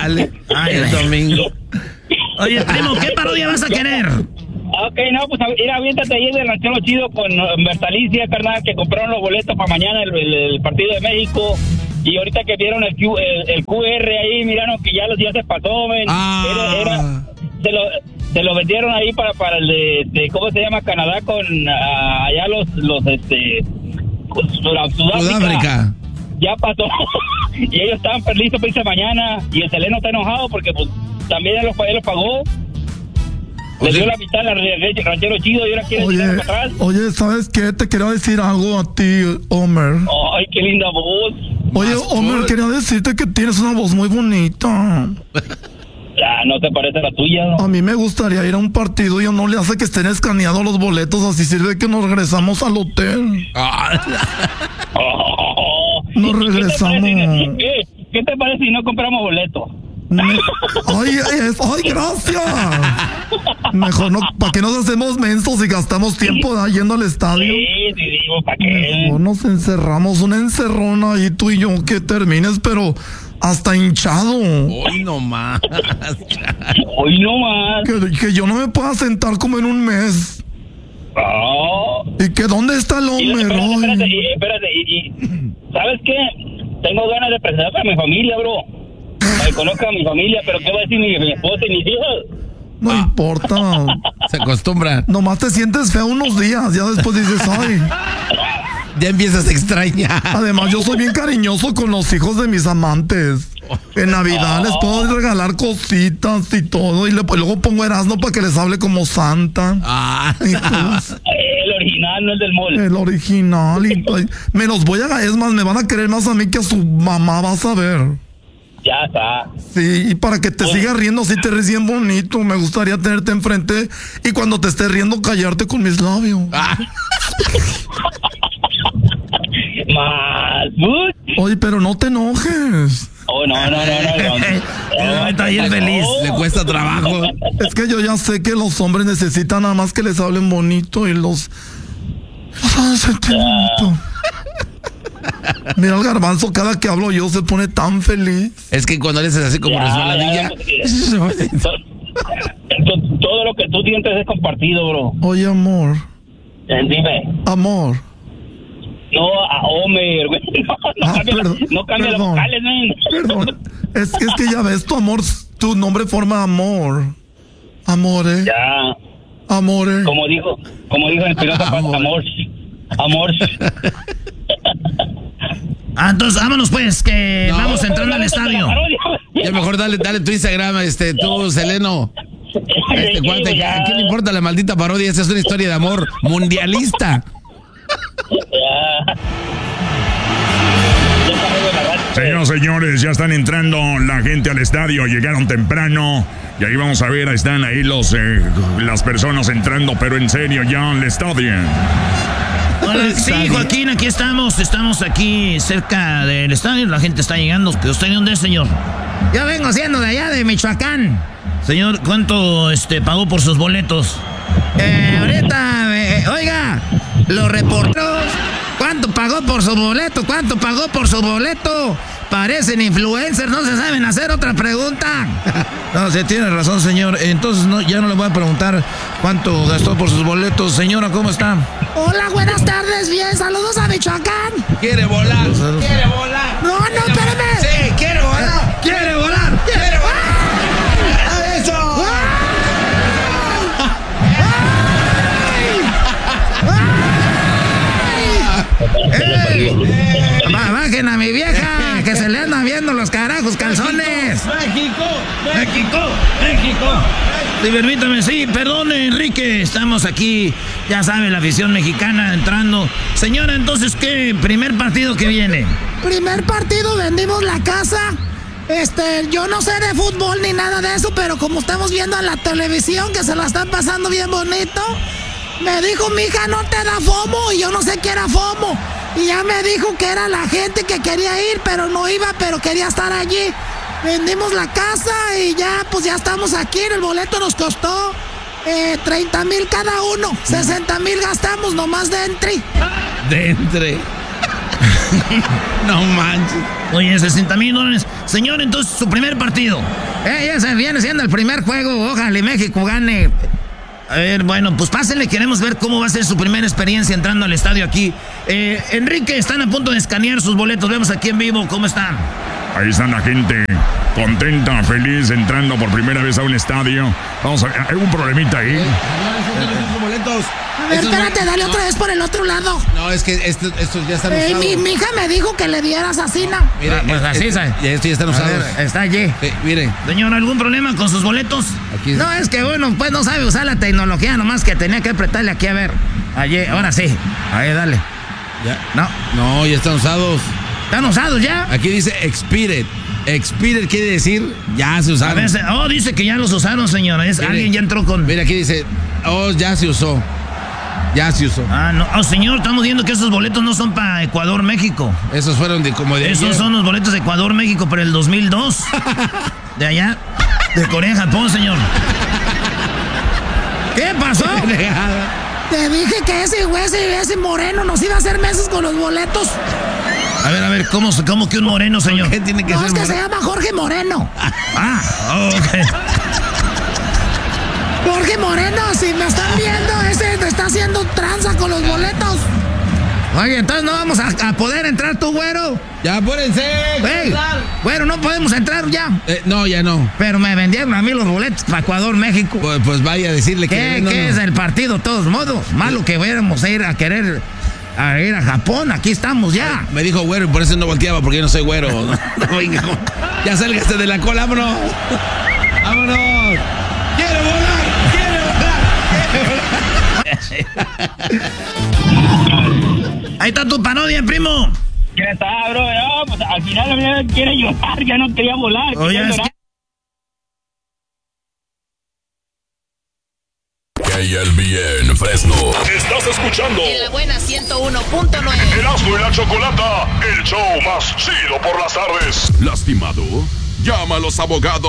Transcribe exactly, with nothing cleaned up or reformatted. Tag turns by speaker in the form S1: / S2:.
S1: Chale. Ay, el domingo.
S2: Oye, primo, ¿qué parodia vas a querer?
S3: Ok, no, pues ir aviéntate ahí del ranchero chido con Bertalicia, carnal, que compraron los boletos para mañana el, el, el partido de México. Y ahorita que vieron el, Q, el, el Q R ahí, miraron que ya los días se pasó, ven.
S1: Ah.
S3: Era, era, se lo, se lo vendieron ahí para, para el de, de, ¿cómo se llama? Canadá con uh, allá los, los, este, Sudáfrica.
S1: Sudáfrica.
S3: Ya pasó. Y ellos estaban listos para irse mañana. Y el Seleno está enojado porque, pues, también él los, él los pagó. Le dio la mitad al ranchero chido y ahora quiere
S4: oye,
S3: tirar para atrás.
S4: Oye, ¿sabes qué? Te quería decir algo a ti, Homer.
S3: Ay, qué linda voz.
S4: Oye, Homer,
S1: voz.
S4: quería decirte que tienes una voz muy bonita.
S3: Ya, no te parece la tuya, ¿no?
S4: A mí me gustaría ir a un partido y no le hace que estén escaneados los boletos, así sirve que nos regresamos al hotel.
S3: Oh,
S4: Nos
S3: ¿qué te
S4: regresamos.
S3: parece? ¿Qué, ¿Qué te parece si no compramos boletos?
S4: Me... Ay, ay, ay, gracias. Mejor no, ¿para qué nos hacemos mensos y gastamos tiempo ¿da? Yendo al estadio?
S3: Sí, sí, digo, ¿para qué?
S4: Mejor nos encerramos, una encerrona ahí tú y yo que termines, pero hasta hinchado.
S1: Hoy no más.
S3: Hoy no más.
S4: Que, que yo no me pueda sentar como en un mes.
S3: Oh.
S4: ¿Y que dónde está el
S3: Y,
S4: hombre?
S3: espérate,
S4: Ay.
S3: espérate, y, espérate, y, y, ¿sabes qué? Tengo ganas de presentar a mi familia, bro. Para que conozca a mi familia, pero ¿qué va a decir mi, mi esposa y mis hijos?
S4: No
S1: Ah.
S4: importa.
S1: Se acostumbra.
S4: Nomás te sientes feo unos días, ya después dices, ay.
S1: Ya empiezas a extrañar.
S4: Además, yo soy bien cariñoso con los hijos de mis amantes. En Navidad les puedo regalar cositas y todo. Y le, luego pongo Erasmo para que les hable como Santa.
S1: Ah.
S4: Y pues,
S3: El original, no el del mall.
S4: el original. Y, ay, me los voy a... Es más, me van a querer más a mí que a su mamá, vas a ver.
S3: Ya está.
S4: Sí, y para que te sigas riendo, así te ríes bien bonito. Me gustaría tenerte enfrente y cuando te estés riendo, callarte con mis labios.
S1: Ah.
S3: Más. Uh.
S4: Oye, pero no te enojes.
S3: Oh, no, no, no, no. no.
S2: No, está bien feliz.
S1: Le cuesta trabajo.
S4: Es que yo ya sé que los hombres necesitan nada más que les hablen bonito y los... los hagan sentir bonito. Mira el garbanzo, cada que hablo yo se pone tan feliz.
S1: Es que cuando le haces así como
S3: Ya,
S1: resbaladilla.
S3: ya, todo, todo lo que tú sientes es compartido, bro.
S4: Oye, amor,
S3: Eh, Dime.
S4: amor.
S3: No, a Homer, güey. No, no
S4: Ah,
S3: cambia,
S4: perdón,
S3: no cambia los
S4: perdón.
S3: vocales, men.
S4: Perdón. Es, es que ya ves, tu amor, tu nombre forma amor. Amore,
S3: Ya,
S4: amore.
S3: como dijo, como dijo el piloto,
S1: Amor.
S3: amor, amor.
S2: Ah, entonces vámonos pues, que
S1: No.
S2: vamos entrando al estadio.
S1: Ya mejor dale, dale tu Instagram, este, tú, Seleno. Este cuate, ¿a quién le importa la maldita parodia? Esa es una historia de amor mundialista.
S5: Señoras y señores, ya están entrando la gente al estadio, llegaron temprano y ahí vamos a ver, ahí están ahí los eh, las personas entrando, pero en serio ya al estadio.
S2: Hola, sí, Joaquín, aquí estamos, estamos aquí cerca del estadio, la gente está llegando. ¿Usted de dónde es, señor? Yo vengo siendo de allá, de Michoacán. Señor, ¿cuánto este pagó por sus boletos? Eh, ahorita, eh, oiga, los reporteros, ¿cuánto pagó por su boleto? ¿Cuánto pagó por su boleto? Parecen influencers, no se saben hacer otra pregunta. No, se tiene razón, señor. Entonces no, ya no le voy a preguntar cuánto gastó por sus boletos. Señora, ¿cómo está?
S6: Hola, buenas tardes, bien, saludos a Michoacán.
S1: Quiere volar, quiere volar.
S6: No, no, espérame.
S1: Sí, quiere volar, quiere volar, quiere volar. ¡Eso!
S2: ¡Ey! Va, bajen a mi vieja, que se le andan viendo los carajos calzones.
S1: México, México, México.
S2: Sí, permítame, sí, perdone, Enrique, estamos aquí, ya sabe, la afición mexicana entrando. Señora, entonces, ¿qué primer partido que viene?
S6: Primer partido, vendimos la casa. Este, yo no sé de fútbol ni nada de eso, pero como estamos viendo en la televisión que se la están pasando bien bonito, me dijo, mi hija, no te da FOMO, y yo no sé qué era FOMO. Y ya me dijo que era la gente que quería ir, pero no iba, pero quería estar allí. Vendimos la casa y ya, pues ya estamos aquí. El boleto nos costó eh, treinta mil cada uno. sesenta mil gastamos nomás de entry.
S1: De entre. No manches.
S2: Oye, sesenta mil dólares. Señor, entonces su primer partido. Eh, ya se viene siendo el primer juego. Ojalá y México gane. A ver, bueno, pues pásenle, queremos ver cómo va a ser su primera experiencia entrando al estadio aquí. Eh, Enrique, están a punto de escanear sus boletos. Vemos aquí en vivo cómo están.
S5: Ahí están la gente contenta, feliz, entrando por primera vez a un estadio. Vamos a ver, hay un problemita ahí.
S1: boletos.
S6: A ver, espérate, dale otra vez por el otro lado.
S1: No, es que estos, estos ya están
S6: Eh,
S1: usados.
S6: mi, mi hija me dijo que le dieras así, ¿no?
S1: Mire,
S2: Pues
S1: eh,
S2: así,
S1: eh,
S2: ¿sabe?
S1: ya estos ya están usados.
S2: Ver, está allí.
S1: Sí, mire.
S2: Señor, ¿algún problema con sus boletos?
S1: Aquí.
S2: No, es que bueno, pues no sabe usar la tecnología, nomás que tenía que apretarle aquí a ver. Allí, ahora sí. Ahí, dale.
S1: Ya.
S2: No,
S1: No, ya están usados.
S2: ¿están usados ya?
S1: Aquí dice expired. Expired quiere decir ya se
S2: A
S1: usaron.
S2: ver, se- oh, dice que ya los usaron, señor. Es,
S1: Mire.
S2: alguien ya entró con...
S1: Mira, aquí dice, oh, ya se usó. Ya se usó.
S2: Ah, no, oh, señor, estamos viendo que esos boletos no son para Ecuador, México.
S1: Esos fueron de como de
S2: Esos
S1: ayer.
S2: son los boletos de Ecuador, México, para el dos mil dos. De allá, de Corea, Japón, señor. ¿Qué pasó?
S6: Te dije que ese güey, ese, ese moreno nos iba a hacer meses con los boletos.
S2: A ver, a ver, ¿cómo, cómo que un moreno, señor?
S1: ¿Qué tiene que
S6: No,
S1: ser
S6: es que
S1: moreno?
S6: se llama Jorge Moreno.
S2: Ah, oh, ok.
S6: Jorge Moreno, si me están viendo, ese te está haciendo tranza con los boletos.
S2: Oye, entonces no vamos a, a poder entrar tú, güero.
S1: Ya, apúrense.
S2: Ey, güero, no podemos entrar ya.
S1: Eh, no, ya no.
S2: Pero me vendieron a mí los boletos para Ecuador, México.
S1: Pues, pues vaya a decirle que...
S2: ¿Qué,
S1: no,
S2: qué
S1: no.
S2: es el partido, de todos modos? Malo que fuéramos a ir a querer a ir a Japón. Aquí estamos ya.
S1: Me dijo güero y por eso no volteaba, porque yo no soy güero. No, venga. Ya sálgase de la cola, vámonos. Vámonos. Quiero volar, quiero volar.
S2: Ahí está tu parodia, primo.
S3: ¿Qué está, bro? No, pues al final la mía quiere llorar, ya no quería volar.
S2: Oye,
S3: quería
S2: es
S3: llorar.
S7: K L B N Fresno.
S8: Estás escuchando
S9: En la buena ciento uno punto nueve.
S8: Erasmo y la Chocolata, el show más chido por las tardes.
S7: ¿Lastimado? Llama a los abogados